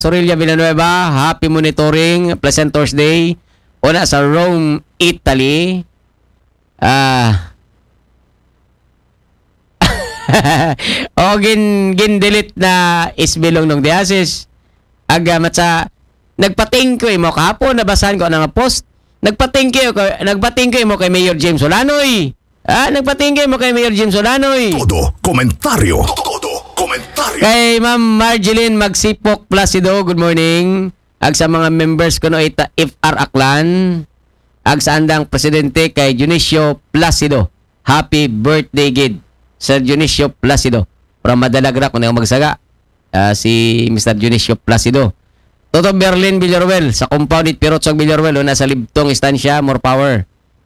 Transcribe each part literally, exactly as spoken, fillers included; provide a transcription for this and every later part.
Sorilla Villanueva, happy monitoring, pleasant Thursday. Una sa Rome, Italy. Ah. o gin gin delete na isbilong nung diasis. Aga matsa nagpa-thank you mo kahapon nabasahan ko ang post. Nagpa-thank you ko, nagpa-thank you mo kay Mayor James Solanoy. Ah, nagpa-thank you mo kay Mayor James Solanoy. Todo komentaryo. Todo komentaryo. Kay Ma'am Marjeline Magsipok Placido, good morning. Ag sa mga members ko no ita F R Aklan. Ag sa andang presidente kay Junicio Placido. Happy birthday gid Sir Junicio Placido. From Madalagra kung ako magsaga. Uh, si Mister Junicio Placido. Toto Berlin Villaruel sa compound it Pirotsog Villaruel o nasa Libtong Estancia, more power.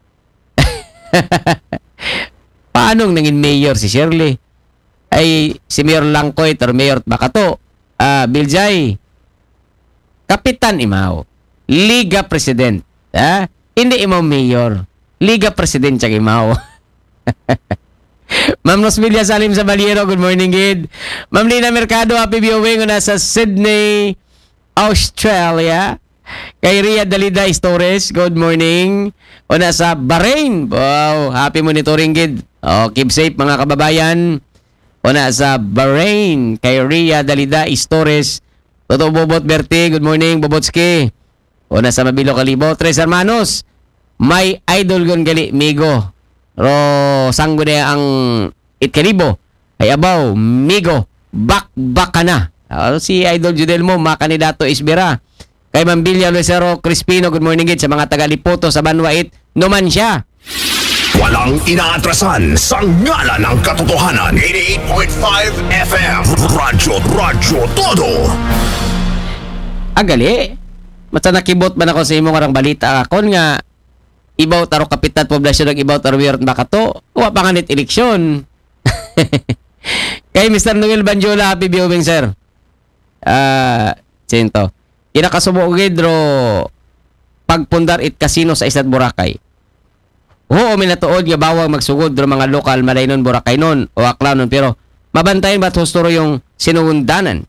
Paanong naging mayor si Shirley? Ay si Mayor Langkoy or Mayor Bakato. Ah, uh, Biljay. Kapitan imaw. Liga President. Ha? Hindi imaw mayor. Liga President siya imaw. Ma'am Rosmelia Salim sa Baliero, good morning, Gid. Ma'am Lina Mercado, happy viewing na sa Sydney, Australia. Kay Ria Dalida Stores, good morning. O nasa Bahrain, wow, happy monitoring, Gid. Oh, keep safe mga kababayan. O nasa Bahrain, kay Ria Dalida Stores. Toto Bobot Berti, good morning, Bobotski. O nasa Mabilo Kalibo, Tres Hermanos. May idol gon gali, Migo. Ro sanggo na ang itkalibo ay abaw migo bakbaka na. Uh, si Idol Judel mo makandidato isbira. Kay Mambilya Lucero Crispino, good morning gid sa mga taga Liputo sa Banwait numan siya. Walang inaatrasan sa ngalan ng katotohanan. eighty-eight point five F M Radyo Radyo Todo. Agali mata nakibot man ako sa imong karang balita akon nga ibaw taro kapitan poblasyon ng ibaw taro Mayor Bakato wa pa nga net eleksyon. Kay Mister Noel Banjola, happy viewing sir. Ah, uh, sento. Ina kasubo gidro pagpundar it casino sa Isad Boracay. Oo, minatuod nga bawang magsugod dro mga lokal malaynon Boracay non o Aklanon pero mabantayan ba husturo yung sinuundanan.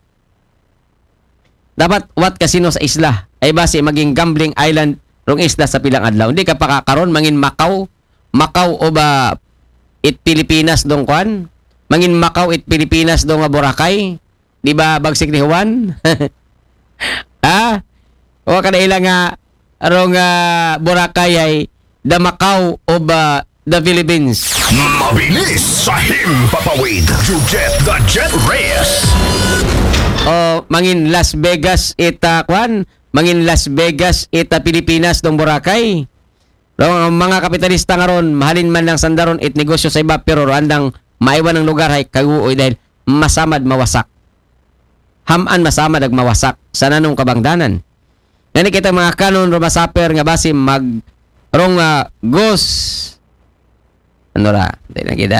Dapat wat casino sa isla ay base maging gambling island rong isla sa pilang adlaw. Hindi ka pa kakaroon mangin Macau, Macau o ba it Pilipinas dong kwan? Mangin Macau it Pilipinas dong nga Boracay. Di ba bagsik ni Juan? ah? O ka na ilang nga rong uh, Boracay ay the Macau o ba the Philippines. Mabilis sa himpapawid. You get the Jet Reyes. O mangin Las Vegas ita kwan? Mangin Las Vegas ita Pilipinas dong Boracay. Ang mga kapitalista ngaron mahalin man lang sandaron it negosyo sa iba pero andang maiwan ng lugar ay kayuoy dahil masamad mawasak. Haman masamad ag mawasak sa nanong kabangdanan. Nani kita mga kanon ro masaper nga basi mag rong uh, ghost. Ano ra? Dai na kita.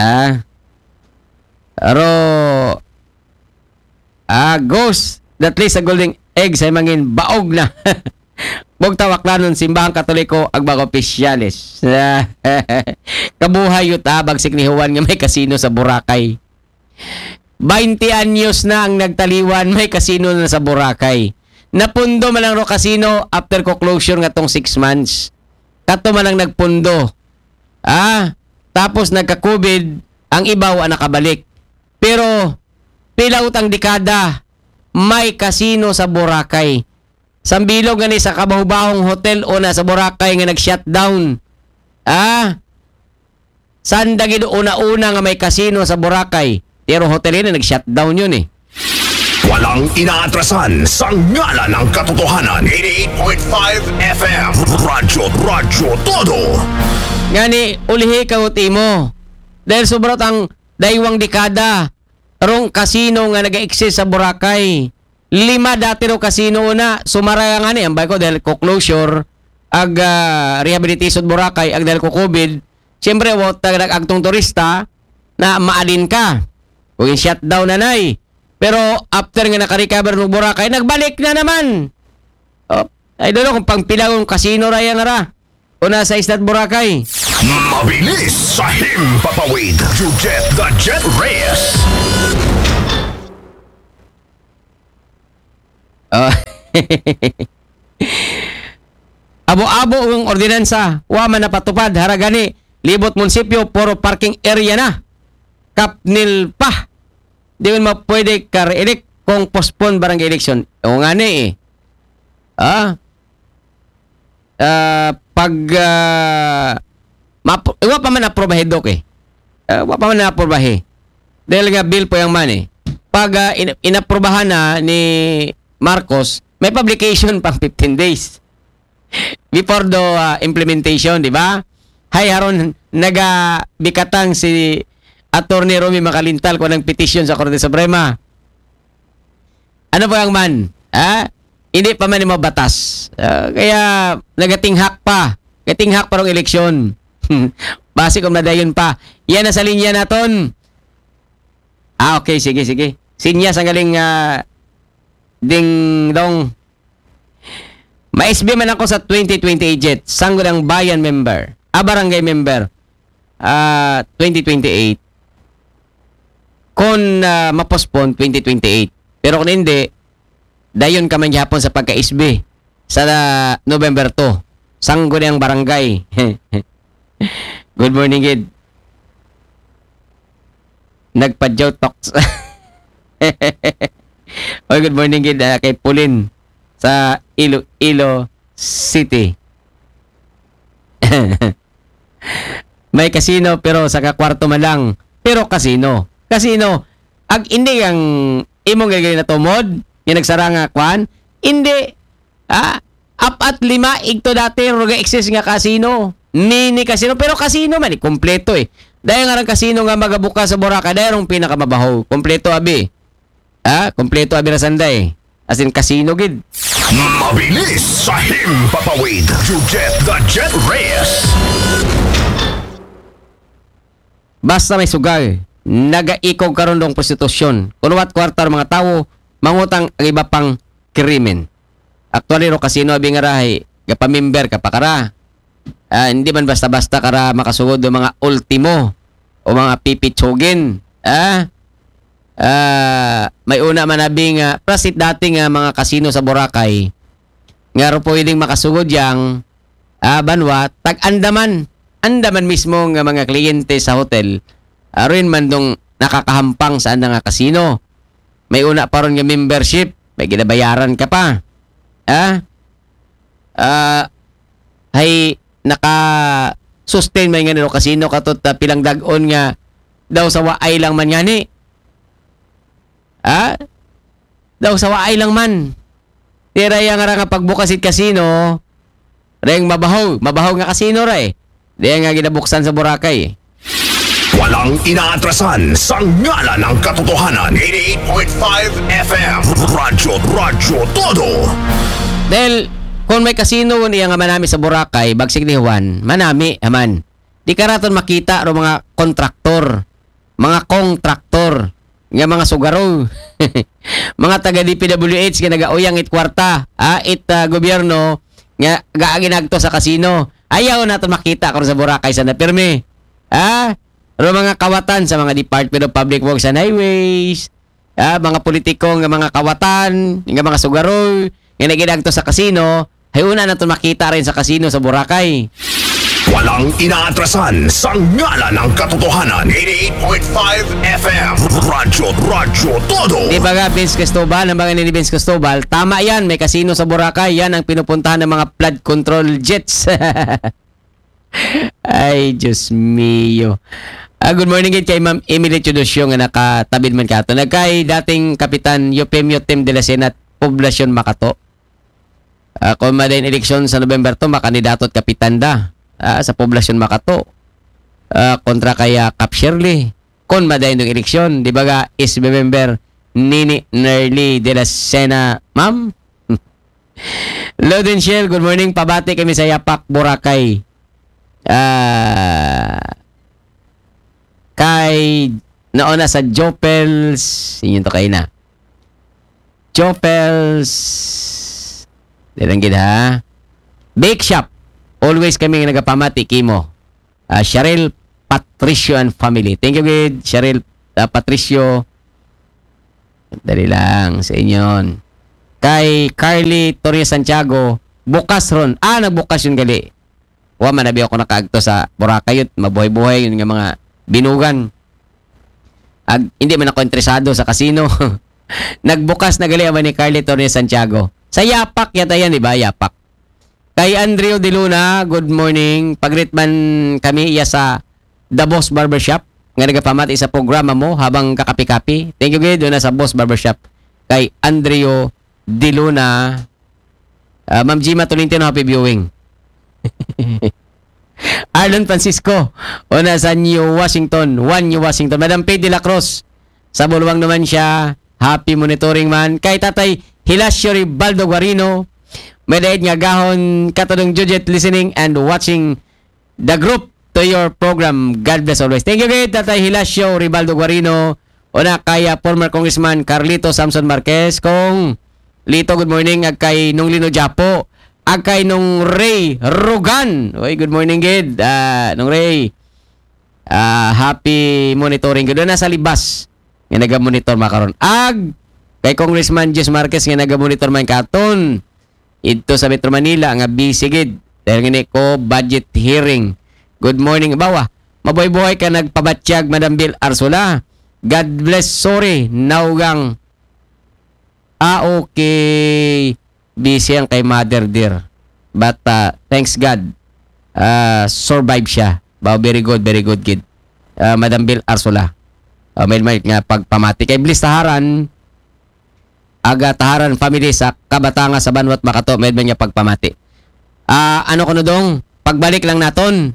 Ro ah ghost that least sa golden egg sa mangin baog na. Bog tawaklanon simbahang Katoliko ag bago opisyalis. Kabuhay yuta bagsik ni Juan nga may kasino sa Boracay. twenty anyos na ang nagtaliwan may kasino na sa Boracay. Napundo man lang ro kasino after ko closure nga tong six months. Kato man lang nagpundo. Ah, tapos nagka-COVID ang ibaw ang nakabalik. Pero pila utang dekada may kasino sa Boracay. Sambilog nga ni sa kabahubahong hotel o na sa Boracay nga nag-shutdown. Ah? Sanda gid una-una nga may kasino sa Boracay. Pero hotel na nag-shutdown yun eh. Walang inaatrasan sa ngalan ng katotohanan. eighty-eight point five F M Radyo Radyo Todo. Ngani ulihi ka uti mo. Dahil sobrang ang daywang dekada rong kasino nga nag-exist sa Boracay. Lima dati ro kasino na sumaraya nga ni ang bay ko dahil ko closure ag uh, rehabilitation Boracay ag dahil ko COVID. Siyempre wat nag-agtong turista na maalin ka. Kung shutdown na nay. Pero after nga naka-recover ng Boracay, nagbalik na naman. Oh, I don't know kung pang pilang kasino raya nga ra. O nasa Isla Boracay. Mabilis sa himpapawid. You get the Jet Reyes. Oh. Abo-abo ang ordinansa, wa man napatupad haragani libot munisipyo puro parking area na. Kapnil pa. Di man mapwede ka-elect kung postpone barangay election. O nga ni eh. Ah. Ah, pag uh, map- wa pa man aprobahe dok eh. Uh, wa pa man aprobahe. Dahil nga bill po yung man eh. Pag uh, in- inaprobahan na ni Marcos, may publication pang fifteen days before the uh, implementation, di ba? Hay haron naga bikatang si Attorney Romy Makalintal ko ng petition sa Korte Suprema. Ano po ang man? Ha? Hindi pa man yung batas. Uh, kaya nagatinghak pa. Gatinghak pa rong eleksyon. Basi kung nadayon pa. Yan na sa linya naton. Ah, okay. Sige, sige. Sinya sa galing uh, ding dong. Ma-S B man ako sa twenty twenty-eight jet. Sanggo ng bayan member. Ah, barangay member. Ah, twenty twenty-eight. Kung uh, mapospon twenty twenty-eight. Pero kung hindi, dayon ka man gyapon sa pagka-S B sa uh, November two. Sanggo ng barangay. Good morning, kid. Nagpa-jow talks. Oh, good morning, kid. Uh, kay Pauline sa Iloilo City. May casino pero sa kakwarto man lang. Pero casino. Casino. Ag hindi ang imong gagawin na tumod, yung nagsara nga kwan, hindi. Ha? Apat lima, igto dati, ruga exist nga casino. Mini casino, pero casino man, eh, kompleto eh. Dahil nga rin casino nga magabuka sa Boracay, dahil ang pinakamabaho. Kompleto abi. Ha? Kompleto abi na sanday. As in casino, gid. Mabilis sa himpapawid. You get the jet race. Basta may sugal, nagaikog karon dong prostitusyon. Kunuwat kwartar mga tawo, mangutang ang iba pang krimen. Actually, ro casino abi nga rahay, gapamember ka pa kara. Uh, hindi man basta-basta kara makasugod ng mga ultimo o mga pipitsugin. Ah, uh, may una man abi nga, prasit dati nga mga casino sa Boracay, nga ro pwedeng makasugod yang ah, banwa, tag-andaman. Andaman mismo nga mga kliyente sa hotel, aron man dong nakakahampang sa anda nga casino. May una pa ron nga membership, may ginabayaran ka pa. Ah, ah, hay naka-sustain may nga nilo casino katot uh, pilang dag-on nga daw sa waay lang man yani. Ah, daw sa waay lang man. Tira yang nga pagbukasit casino, reng mabahaw, mabahaw nga casino ra eh. Diyan nga ginabuksan sa Boracay. Walang inaatrasan sa ngala ng katotohanan. eighty-eight point five F M. Radyo, radyo, todo. Dahil kung may casino niya nga manami sa Boracay, bagsig ni Juan, manami, aman. Di ka raton makita ro mga kontraktor, mga kontraktor, nga mga sugaro, mga taga-D P W H nga nagauyang it kwarta, ah, it uh, gobyerno, nga gaaginagto sa casino. Ayaw natin makita kung sa Boracay sa napirme. Ah, pero mga kawatan sa mga Department of Public Works and Highways, ah, mga politiko nga mga kawatan, nga mga sugaro, nga naginagto sa casino, ay una natin makita rin sa casino sa Boracay. Walang inaatrasan sa ngala ng katotohanan. eighty-eight point five F M. Radyo, radyo, todo. Di ba nga, Vince Cristobal, ang mga ni Vince Cristobal, tama yan, may casino sa Boracay, yan ang pinupuntahan ng mga flood control jets. Ay, Diyos mio. Ah, good morning kay kay Ma'am Emily Chudosyo nga nakatabid man kato. Nagkay dating Kapitan Eupemio Tem de la Senat, Poblacion Makato. Uh, kung madayin eleksyon sa November to, makandidato at kapitan da uh, sa Poblacion Makato. Uh, kontra kaya Cap Shirley. Kung madayin ng eleksyon, di ba ga, is member Nini Nerly de la Sena, ma'am? Loden Shell, good morning. Pabati kami sa Yapak, Boracay. Ah... Uh, kay nauna sa Jopels, yun to kayo na. Jopels, dilanggid ha. Bake Shop, always kami nagapamati kimo. Uh, Cheryl Patricio and family. Thank you, good. Cheryl uh, Patricio. Dali lang sa inyon. Kay Carly Torres Santiago, bukas ron. Ah, nagbukas yun gali. Wa man nabi ako nakaagto sa Boracay, mabuhay-buhay yun nga mga binugan. Ag, hindi man ako interesado sa casino. Nagbukas na gali man ni Carly Torres Santiago. Sa Yapak yata yan, di ba? Yapak. Kay Andrew De Luna, good morning. Pag-greet man kami iya sa The Boss Barbershop. Nga nagapamati sa programa mo habang kakapi-kapi. Thank you, Gid. Doon na sa Boss Barbershop. Kay Andrew De Luna. Uh, Ma'am Gima Tolentino, happy viewing. Arlon Francisco. Una sa New Washington. One New Washington. Madam P. De La Cruz. Sa Bulwang naman siya. Happy monitoring man. Kay Tatay Hilasio Ribaldo Guarino. May daig nga gahon katulong Jujet listening and watching the group to your program. God bless always. Thank you, Gid. Tatay Hilasio Ribaldo Guarino. Una kaya former Congressman Carlito Samson Marquez. Kung Lito, good morning. Ag kay Nung Lino Japo. Ag kay Nung Ray Rogan. Oy, good morning, Gid. Uh, Nung Ray. Uh, happy monitoring. Doon na sa libas. Nga naga-monitor makaron. Ag kay Congressman Jess Marquez nga naga-monitor man katon. Ito sa Metro Manila nga busy, Gid. Dahil nga ko budget hearing. Good morning. Bawa, mabuhay-buhay ka nagpabatsyag, Madam Bill Arsula. God bless. Sorry. Naugang. Ah, okay. Busy ang kay Mother Dear. But, uh, thanks God. Uh, survive siya. Wow, very good, very good, kid. Uh, Madam Bill Arsula. Uh, may may nga pagpamati. Kay Bliss Taharan, aga Taharan family sa Kabatanga sa Banwat Makato, may may nga pagpamati. Ah, uh, ano ko na dong? Pagbalik lang naton.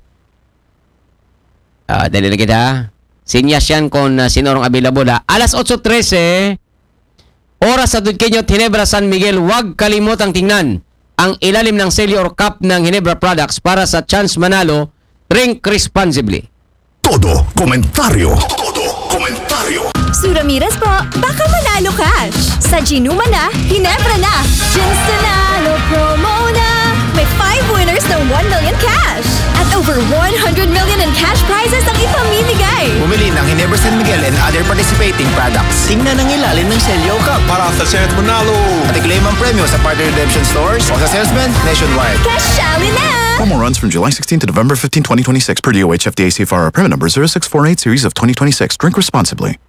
Ah, uh, dali na kita. Sinyas yan kung uh, sinorong available ha. Alas eight thirteen, oras sa Tudkenyot, Ginebra, San Miguel. Huwag kalimutang tingnan ang ilalim ng selyo or cup ng Ginebra products para sa chance manalo. Drink responsibly. Todo komentaryo. Todo komentaryo. Suramiras po, baka manalo cash. Sa Ginuma na, Ginebra na. Ginstanalo promo na. May five winners ng one million cash. At over one hundred million in cash prizes ang ipamimigay. Bumili ng Ginebra San Miguel and other participating products. Tingnan ang ilalim ng Selyo Cup para sa chance manalo. At i-claim ang premyo sa partner redemption stores o sa salesman nationwide. Cashali na! Promo runs from July sixteenth to November fifteenth, twenty twenty-six per D O H F D A C F R. Permit number zero six four eight series of twenty twenty-six. Drink responsibly.